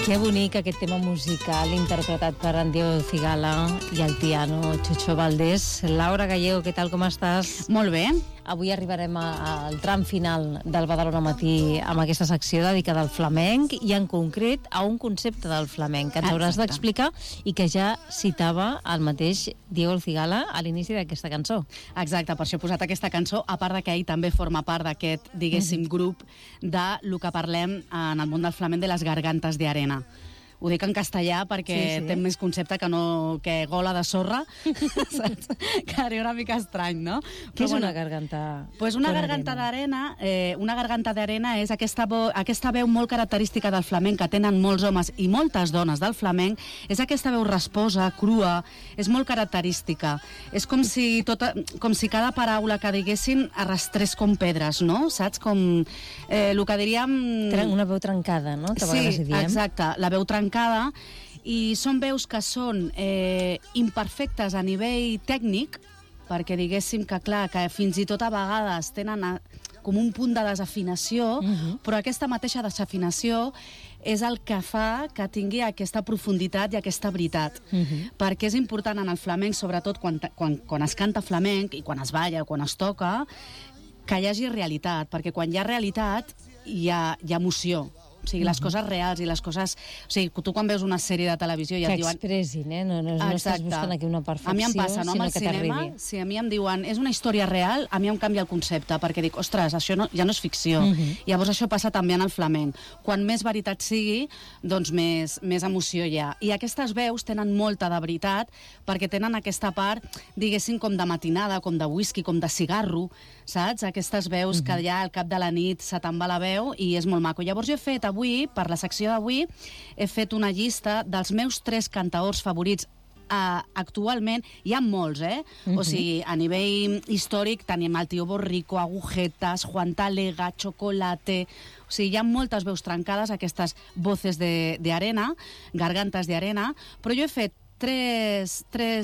Que bonic aquest tema musical interpretat per en Diego Cigala i al piano Chucho Valdés. Laura Gallego, què tal, com estàs? Molt bé. Avui arribarem al tram final del Badalona Matí amb aquesta secció dedicada al flamenc i en concret a un concepte del flamenc que ens hauràs d'explicar i que ja citava el mateix Diego Cigala a l'inici d'aquesta cançó. Exacte, per això he posat aquesta cançó, a part que ell també forma part d'aquest, diguéssim, grup de lo que parlem en el món del flamenc de les gargantes de arena. Ho dic en castellà perquè té més concepte que gola de sorra, saps? Que era una mica estrany, no? Què és una garganta? Pues una garganta d'arena és aquesta veu molt característica del flamenc que tenen molts homes i moltes dones del flamenc. És aquesta veu rasposa, crua, és molt característica. És com si cada paraula que diguessin arrastrés com pedres, no? Saps? Com el que diríem... Una veu trencada, no? Sí, exacte, la veu trencada, i són veus que són imperfectes a nivell tècnic, perquè diguéssim que, clar, que fins i tot a vegades tenen com un punt de desafinació, però aquesta mateixa desafinació és el que fa que tingui aquesta profunditat i aquesta veritat. Perquè és important en el flamenc, sobretot quan es canta flamenc i quan es balla o quan es toca, que hi hagi realitat, perquè quan hi ha realitat hi ha emoció. O sigui, les coses reals i les coses... O sigui, tu quan veus una sèrie de televisió i et diuen... Que expressin, no estàs buscant aquí una perfecció, a mi em passa, no? Amb el cinema, si a mi em diuen és una història real, a mi em canvia el concepte, perquè dic, ostres, això ja no és ficció. Llavors això passa també en el flamenc. Quan més veritat sigui, doncs més emoció hi ha. I aquestes veus tenen molta de veritat, perquè tenen aquesta part, diguéssim, com de matinada, com de whisky, com de cigarro, saps? Aquestes veus que ja al cap de la nit se te'n va la veu i és molt maco. Llavors jo he fet avui, per la secció d'avui, he fet una llista dels meus 3 cantaors favorits. Actualment hi ha molts, O sigui, a nivell històric tenim el Tío Borrico, Agujetas, Juan Talega, Chocolate... O sigui, hi ha moltes veus trencades, aquestes voces de arena, gargantes de arena, però jo he fet tres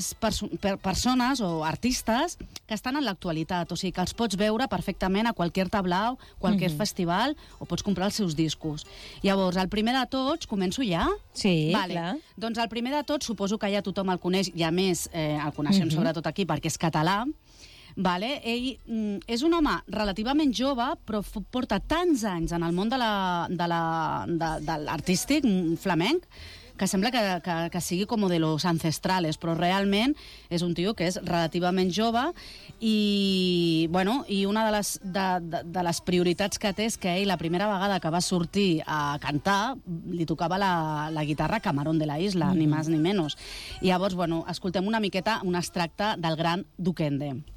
persones o artistes que estan en l'actualitat, o sigui que els pots veure perfectament a qualsevol tablao, qualsevol festival, o pots comprar els seus discos. Llavors, el primer de tots, començo ja? Sí, clar. Doncs el primer de tots, suposo que ja tothom el coneix, i a més el coneixem sobretot aquí perquè és català. Ell és un home relativament jove, però porta tants anys en el món de l'artístic flamenc que sembla que sigui com de los ancestrales, però realment és un tio que és relativament jove i una de les prioritats que té és que ell la primera vegada que va sortir a cantar li tocava la guitarra Camarón de la Isla, ni més ni menys. I llavors, escoltem una miqueta un extracte del gran Duquende.